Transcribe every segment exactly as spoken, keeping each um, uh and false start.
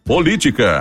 Política.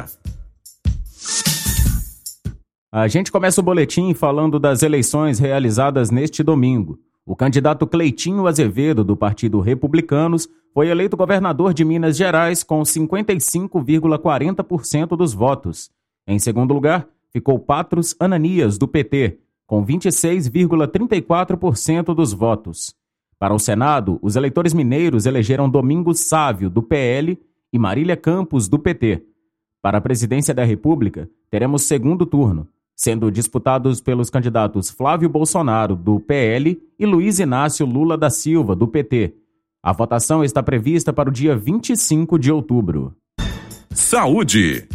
A gente começa o boletim falando das eleições realizadas neste domingo. O candidato Cleitinho Azevedo, do Partido Republicanos, foi eleito governador de Minas Gerais com cinquenta e cinco vírgula quarenta por cento dos votos. Em segundo lugar, ficou Patros Ananias, do P T, com vinte e seis vírgula trinta e quatro por cento dos votos. Para o Senado, os eleitores mineiros elegeram Domingos Sávio, do P L, e Marília Campos, do P T. Para a presidência da República, teremos segundo turno, sendo disputados pelos candidatos Flávio Bolsonaro, do P L, e Luiz Inácio Lula da Silva, do P T. A votação está prevista para o dia vinte e cinco de outubro. Saúde.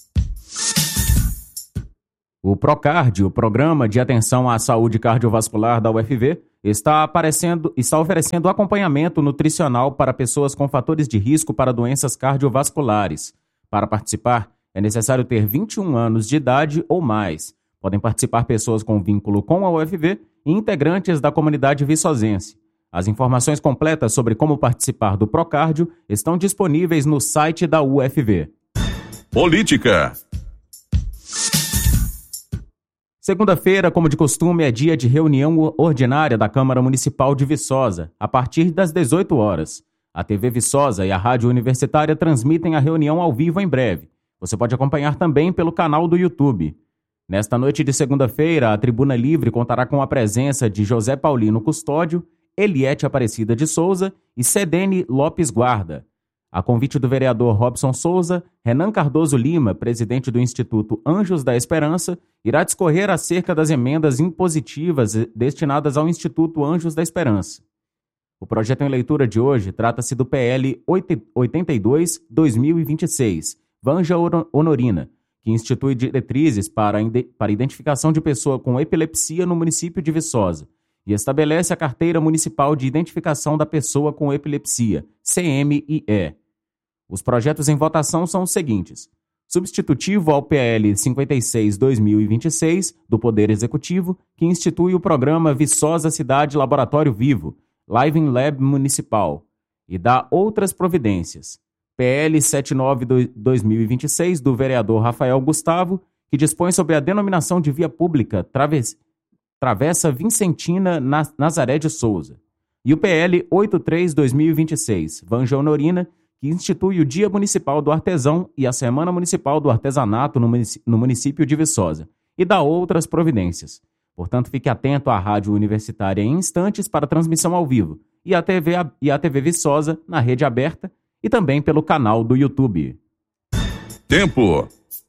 O Procard, o Programa de Atenção à Saúde Cardiovascular da U F V, está, aparecendo, está oferecendo acompanhamento nutricional para pessoas com fatores de risco para doenças cardiovasculares. Para participar, é necessário ter vinte e um anos de idade ou mais. Podem participar pessoas com vínculo com a U F V e integrantes da comunidade viçosense. As informações completas sobre como participar do Procárdio estão disponíveis no site da U F V. Política. Segunda-feira, como de costume, é dia de reunião ordinária da Câmara Municipal de Viçosa, a partir das dezoito horas. A T V Viçosa e a Rádio Universitária transmitem a reunião ao vivo em breve. Você pode acompanhar também pelo canal do YouTube. Nesta noite de segunda-feira, a Tribuna Livre contará com a presença de José Paulino Custódio, Eliete Aparecida de Souza e Cedene Lopes Guarda. A convite do vereador Robson Souza, Renan Cardoso Lima, presidente do Instituto Anjos da Esperança, irá discorrer acerca das emendas impositivas destinadas ao Instituto Anjos da Esperança. O projeto em leitura de hoje trata-se do P L oitenta e dois barra dois mil e vinte e seis, Vanja Honorina, que institui diretrizes para a identificação de pessoa com epilepsia no município de Viçosa e estabelece a Carteira Municipal de Identificação da Pessoa com Epilepsia, C M I E. Os projetos em votação são os seguintes: substitutivo ao P L cinquenta e seis barra dois mil e vinte e seis, do Poder Executivo, que institui o programa Viçosa Cidade Laboratório Vivo, Living Lab Municipal, e dá outras providências. P L setenta e nove barra dois mil e vinte e seis, do vereador Rafael Gustavo, que dispõe sobre a denominação de via pública Traves... Travessa Vincentina Nazaré de Souza. E o P L oitenta e três barra dois mil e vinte e seis, Vanja Honorina, que institui o Dia Municipal do Artesão e a Semana Municipal do Artesanato no município de Viçosa, e dá outras providências. Portanto, fique atento à Rádio Universitária em instantes para transmissão ao vivo, e a T V, e a T V Viçosa na rede aberta e também pelo canal do YouTube. Tempo.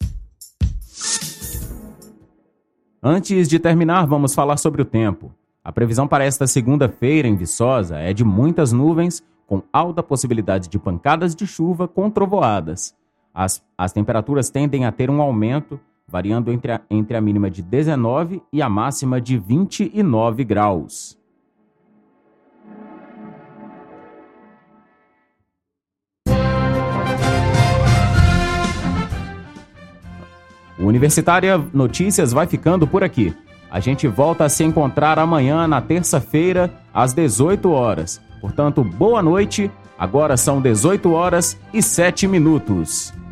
Antes de terminar, vamos falar sobre o tempo. A previsão para esta segunda-feira em Viçosa é de muitas nuvens, com alta possibilidade de pancadas de chuva com trovoadas. As, as temperaturas tendem a ter um aumento, variando entre a, entre a mínima de dezenove e a máxima de vinte e nove graus. O Universitária Notícias vai ficando por aqui. A gente volta a se encontrar amanhã, na terça-feira, às dezoito horas. Portanto, boa noite. Agora são dezoito horas e sete minutos.